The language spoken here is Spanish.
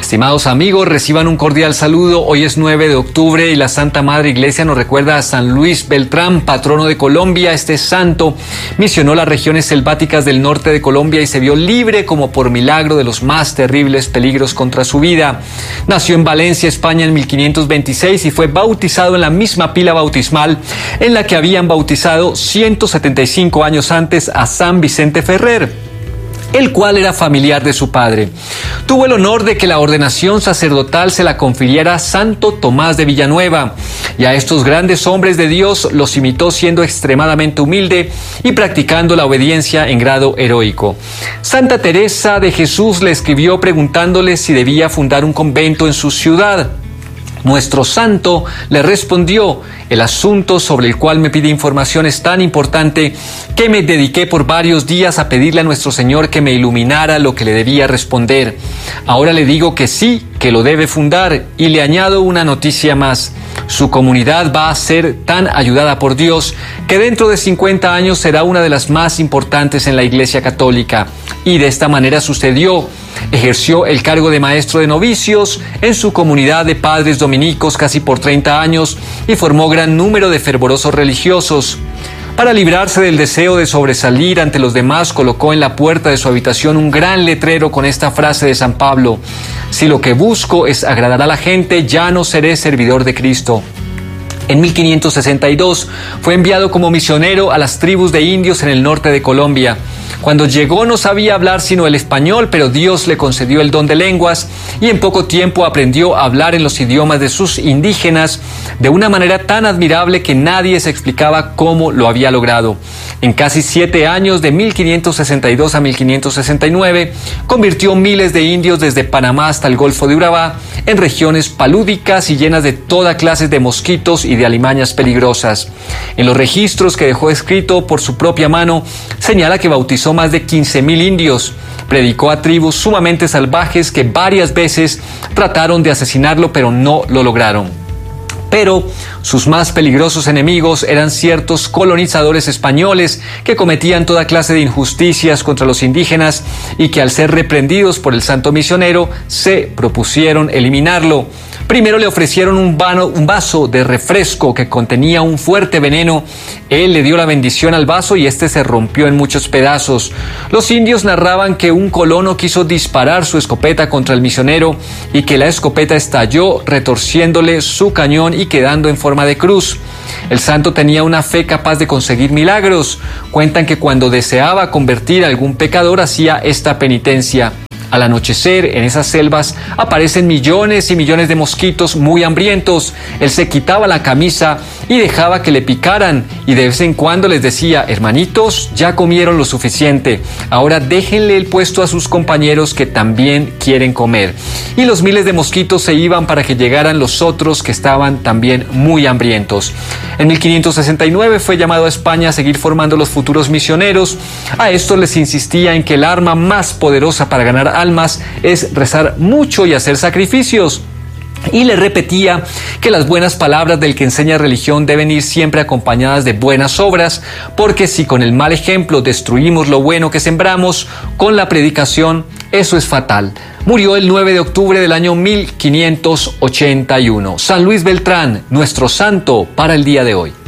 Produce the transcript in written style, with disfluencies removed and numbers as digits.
Estimados amigos, reciban un cordial saludo. Hoy es 9 de octubre y la Santa Madre Iglesia nos recuerda a San Luis Beltrán, patrono de Colombia. Este santo misionó las regiones selváticas del norte de Colombia y se vio libre como por milagro de los más terribles peligros contra su vida. Nació en Valencia, España, en 1526 y fue bautizado en la misma pila bautismal en la que habían bautizado 175 años antes a San Vicente Ferrer, el cual era familiar de su padre. Tuvo el honor de que la ordenación sacerdotal se la confiriera a Santo Tomás de Villanueva, y a estos grandes hombres de Dios los imitó siendo extremadamente humilde y practicando la obediencia en grado heroico. Santa Teresa de Jesús le escribió preguntándole si debía fundar un convento en su ciudad. Nuestro santo le respondió: el asunto sobre el cual me pide información es tan importante que me dediqué por varios días a pedirle a nuestro Señor que me iluminara lo que le debía responder. Ahora le digo que sí, que lo debe fundar, y le añado una noticia más. Su comunidad va a ser tan ayudada por Dios que dentro de 50 años será una de las más importantes en la Iglesia Católica. Y de esta manera sucedió. Ejerció el cargo de maestro de novicios en su comunidad de padres dominicos casi por 30 años y formó gran número de fervorosos religiosos. Para librarse del deseo de sobresalir ante los demás, colocó en la puerta de su habitación un gran letrero con esta frase de San Pablo: si lo que busco es agradar a la gente, ya no seré servidor de Cristo. En 1562 fue enviado como misionero a las tribus de indios en el norte de Colombia. Cuando llegó no sabía hablar sino el español, pero Dios le concedió el don de lenguas y en poco tiempo aprendió a hablar en los idiomas de sus indígenas de una manera tan admirable que nadie se explicaba cómo lo había logrado. En casi 7 años, de 1562 a 1569, convirtió miles de indios desde Panamá hasta el Golfo de Urabá en regiones palúdicas y llenas de toda clase de mosquitos y de alimañas peligrosas. En los registros que dejó escrito por su propia mano, señala que bautizó más de 15,000 indios. Predicó a tribus sumamente salvajes que varias veces trataron de asesinarlo, pero no lo lograron. Pero sus más peligrosos enemigos eran ciertos colonizadores españoles que cometían toda clase de injusticias contra los indígenas y que al ser reprendidos por el santo misionero se propusieron eliminarlo. Primero le ofrecieron un vaso de refresco que contenía un fuerte veneno. Él le dio la bendición al vaso y este se rompió en muchos pedazos. Los indios narraban que un colono quiso disparar su escopeta contra el misionero y que la escopeta estalló retorciéndole su cañón y quedando en forma de cruz. El santo tenía una fe capaz de conseguir milagros. Cuentan que cuando deseaba convertir a algún pecador hacía esta penitencia. Al anochecer, en esas selvas, aparecen millones y millones de mosquitos muy hambrientos. Él se quitaba la camisa y dejaba que le picaran, y de vez en cuando les decía: hermanitos, ya comieron lo suficiente, ahora déjenle el puesto a sus compañeros que también quieren comer. Y los miles de mosquitos se iban para que llegaran los otros que estaban también muy hambrientos. En 1569 fue llamado a España a seguir formando los futuros misioneros. A estos les insistía en que el arma más poderosa para ganar almas es rezar mucho y hacer sacrificios. Y le repetía que las buenas palabras del que enseña religión deben ir siempre acompañadas de buenas obras, porque si con el mal ejemplo destruimos lo bueno que sembramos, con la predicación eso es fatal. Murió el 9 de octubre del año 1581. San Luis Beltrán, nuestro santo para el día de hoy.